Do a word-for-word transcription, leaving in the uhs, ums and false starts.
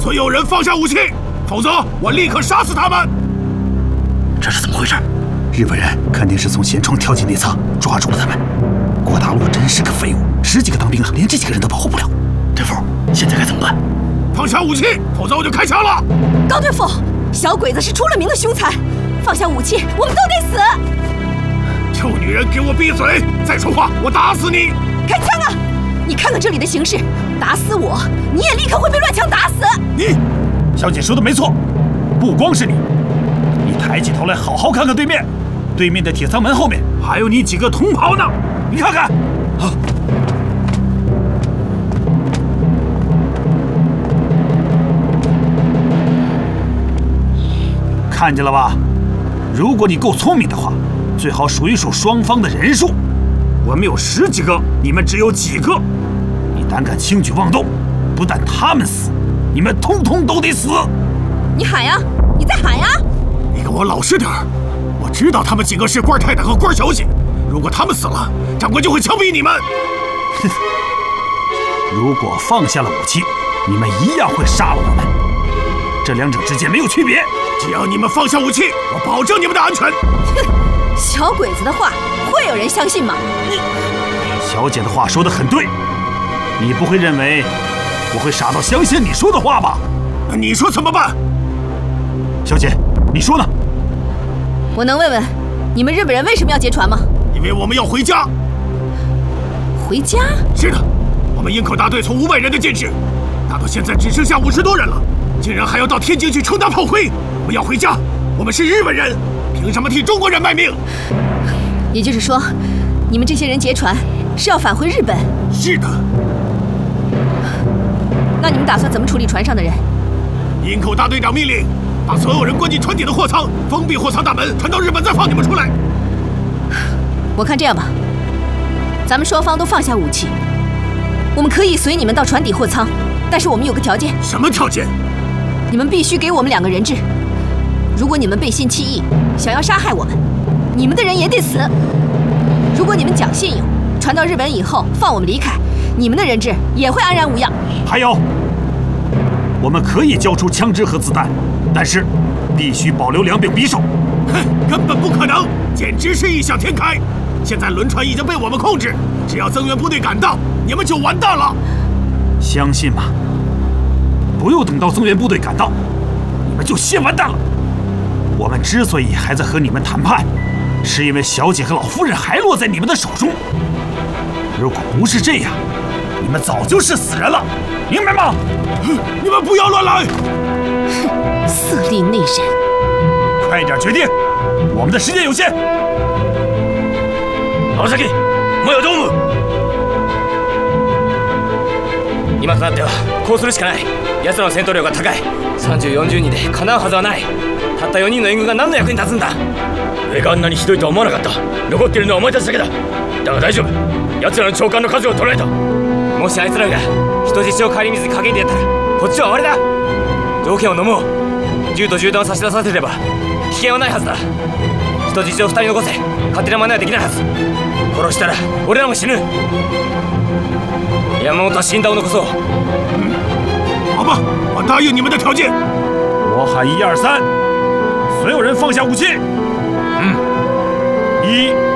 所有人放下武器，否则我立刻杀死他们！ 这是怎么回事？日本人肯定是从舷窗跳进内舱，抓住了他们。郭大陆真是个废物，十几个当兵的，连这几个人都保护不了。队副，现在该怎么办？ 放下武器，否则我就开枪了！ 高队副，小鬼子是出了名的凶残，放下武器，我们都得死！ 臭女人，给我闭嘴！再说话，我打死你！ 开枪啊！你看看这里的形势，打死我，你也立刻会被乱枪打死。 你，小姐说的没错，不光是你，你抬起头来，好好看看对面，对面的铁舱门后面还有你几个同袍呢，你看看。啊！看见了吧？如果你够聪明的话，最好数一数双方的人数。我们有十几个，你们只有几个。你胆敢轻举妄动，不但他们死，你们通通都得死！ 你喊呀，你再喊呀！ 你给我老实点儿！我知道他们几个是官太太和官小姐，如果他们死了，长官就会枪毙你们。 哼！如果放下了武器，你们一样会杀了我们。这两者之间没有区别。 只要你们放下武器，我保证你们的安全。 哼！小鬼子的话会有人相信吗？ 你，小姐的话说得很对，你不会认为我会傻到相信你说的话吧？ 那你说怎么办？ 小姐，你说呢？ 我能问问你们日本人为什么要劫船吗？ 因为我们要回家。 回家？ 是的，我们营口大队从五百人的建制，打到现在只剩下五十多人了，竟然还要到天津去充当炮灰。我们要回家，我们是日本人，凭什么替中国人卖命？ 也就是说，你们这些人劫船是要返回日本？ 是的。 那你们打算怎么处理船上的人？ 营口大队长命令，把所有人关进船底的货舱，封闭货舱大门，传到日本再放你们出来。 我看这样吧，咱们双方都放下武器，我们可以随你们到船底货舱，但是我们有个条件。 什么条件？ 你们必须给我们两个人质。如果你们背信弃义，想要杀害我们，你们的人也得死。如果你们讲信用，传到日本以后放我们离开，你们的人质也会安然无恙。 还有，我们可以交出枪支和子弹，但是必须保留两柄匕首。 哼，根本不可能，简直是异想天开。现在轮船已经被我们控制，只要增援部队赶到，你们就完蛋了。 相信吗？不用等到增援部队赶到，你们就先完蛋了。我们之所以还在和你们谈判，是因为小姐和老夫人还落在你们的手中。如果不是这样，你们早就是死人了，明白吗？ 你们不要乱来！ 哼，色厉内荏！ 快点决定，我们的时间有限。 青崎、もやどう思う？今となってはこうするしかない。奴らの戦闘力が高い。さんじゅう、よんじゅうにんでかなうはずはない。たったよにんの援軍が何の役に立つんだ？上があんなにひどいとは思わなかった。残っているのはお前たちだけだ。だが大丈夫。奴らの長官の数を捉えた。もしあいつらが人質を顧みずに陰でやったら、こっちは終わりだ。条件を飲もう。銃と銃弾を差し出させれば危険はないはずだ。人質をふたり残せ。勝手な真似はできないはず。殺したら俺らも死ぬ。山本は死んだを残そう。 嗯，好吧，我答应你们的条件。 我喊一二三，所有人放下武器。 嗯， 一。